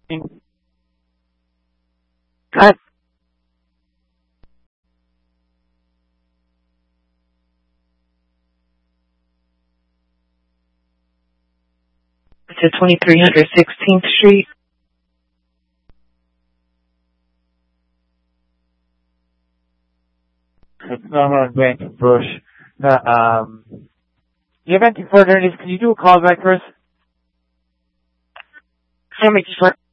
Cut. To 2300 16th Street. It's Norman Bank Bush. Do you have anything further? Can you do a call back first? How much